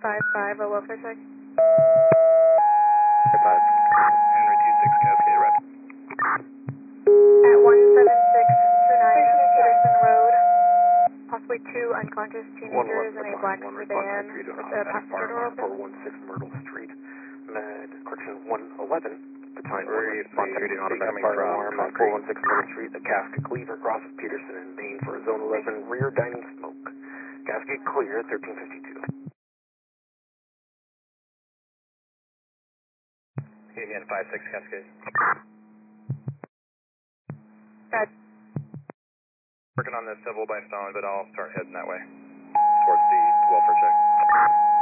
5-5, a welfare check. 5. Henry 26 Cascade Rapid. At 17629 Peterson Road, possibly 2 unconscious teenagers in a black sedan with the passenger door open. 416 Myrtle Street, Med, correction 111, battalion Where are you shooting on coming from? alarm at 416 Myrtle Street, the casket cleaver crosses Peterson and Main for zone 11, rear dining smoke. Casket clear, 1352. Union 56 Cascade. Got Working on this civil by phone, but I'll start heading that way towards the welfare check.